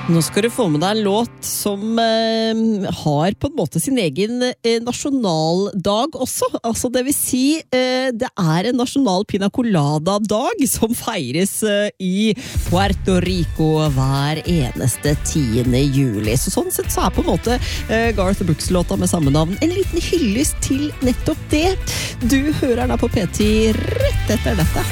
Nå skal du få med deg en låt som har på en måte sin egen nasjonaldag også. Altså det vil si, det en nasjonal pina colada-dag som feires i Puerto Rico hver eneste 10. juli. Så sånn sett så på en måte Garth Brooks-låta med samme navn en liten hyllest til nettopp det. Du hører den på P10 rett etter dette.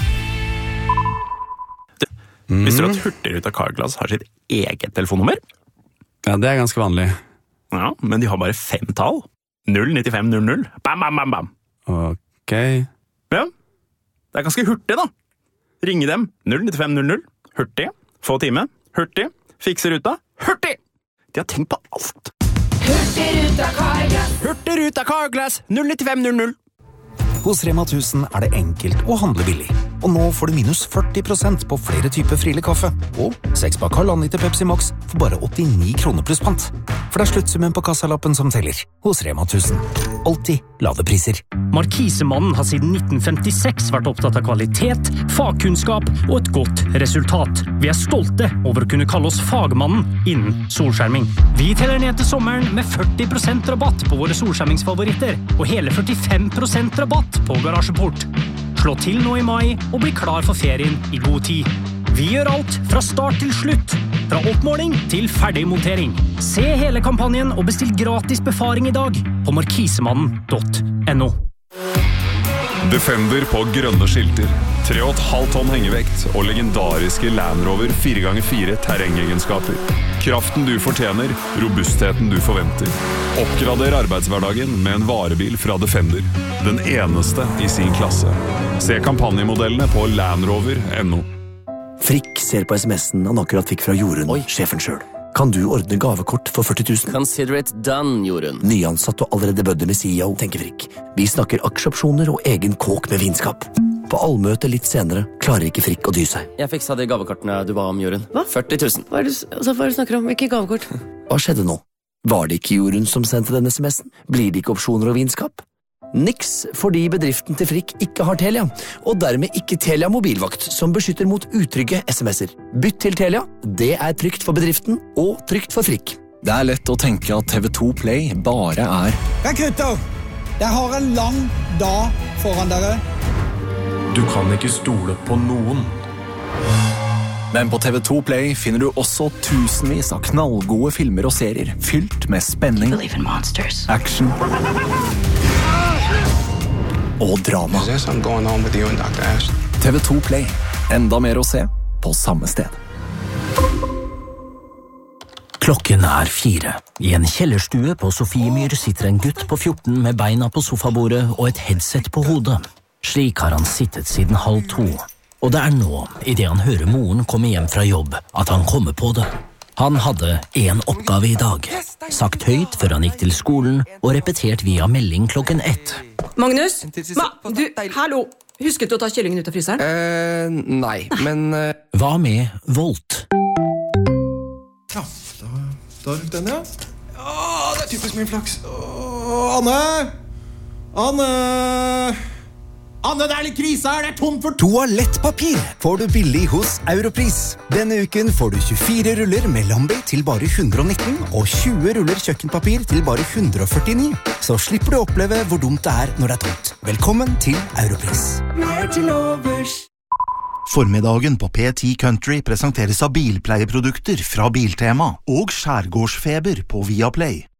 Visste du at Hurtigruta Carglass har sitt eget telefonnummer? Ja, det ganske vanlig. Ja, men de har bare 5 tall. 09500. Bam, bam, bam, bam. Ok. Ja, det ganske hurtig da. Ringe dem. 09500. Hurtig. Få time. Hurtig. Fikse ruta. Hurtig! De har tenkt på alt. Hurtigruta Carglass. Hurtigruta Carglass. 09500. Hos Rema 1000 det enkelt å handle billig. Og nå får du minus 40% på flere typer Friele kaffe. Og 6-pakk halvannen liter Pepsi Max for bare 89 kroner pluss pant. For det sluttsummen på kassalappen som teller. Hos Rema 1000. Alltid lave priser. Markisemannen har siden 1956 vært opptatt av kvalitet, fagkunnskap og et godt resultat. Vi stolte over å kunne kalle oss fagmannen innen solskjerming. Vi teller ned til sommeren med 40% rabatt på våre solskjermingsfavoritter, og hele 45% rabatt på garasjeport. Slå til nå i mai og bli klar for ferien i god tid. Vi gjør alt fra start til slutt. Fra oppmåling til ferdigmontering. Se hele kampanjen og bestill gratis befaring i dag på markisemannen.no. Defender på grønne skilter, 3,5 tonn hengevekt og legendariske Land Rover 4x4 terrengegenskaper. Kraften du fortjener, robustheten du forventer. Oppgrader arbeidshverdagen med en varebil fra Defender. Den eneste i sin klasse. Se kampanjemodellene på landrover.no. Frikk ser på sms'en han akkurat fikk fra Jorunn, sjefen selv. Kan du ordne gavekort for 40 000? Consider it done, Jorunn. Nyansatt og allerede bødde med CEO, tenker Frikk. Vi snakker aksjeopsjoner og egen kåk med vinskap. På allmøte litt senere klarer ikke Frikk å dy seg. Jeg fiksa de gavekortene du ba om, Jorunn. Hva? 40 000. Hva du snakker om? Hvilke gavekort? Hva skjedde nå? Var det ikke Jorunn som sendte denne sms'en? Blir det ikke opsjoner og vinskap? Niks, fordi bedriften til Frikk ikke har Telia, og dermed ikke Telia mobilvakt, som beskytter mot utrygge sms'er. Bytt til Telia, det trygt for bedriften og trygt for Frikk. Det lett å tenke at TV2 Play bare Rekrutter, jeg har en lang dag foran dere. Du kan ikke stole på noen. Men på TV2 Play finner du også tusenvis av knallgode filmer og serier, fylt med spenning, action og drama. TV2 Play. Enda mer å se på samme sted. Klokken 4. I en kjellerstue på Sofiemyr sitter en gutt på 14 med beina på sofabordet og et headset på hodet. Slik har han sittet siden 1:30. Og det nå, i det han hører moren komme hjem fra jobb, at han kommer på det. Han hadde en oppgave i dag. Sagt høyt før han gikk til skolen, og repetert via melding klokken 1. Magnus? Hallo! Husket du å ta kyllingen ut av fryseren? Nei, men... Hva med Volt? Ja, da røk den, ja. Det typisk min flaks. Anne! Anne, det litt krise her, det tomt for... Toalettpapir får du billig hos Europris. Denne uken får du 24 ruller med Lambi til bare 119, og 20 ruller kjøkkenpapir til bare 149. Så slipper du oppleve hvor dumt det når det tomt. Velkommen til Europris. Mer til overs. Formiddagen på P10 Country presenteres av bilpleieprodukter fra Biltema og Skjærgårdsfeber på Viaplay.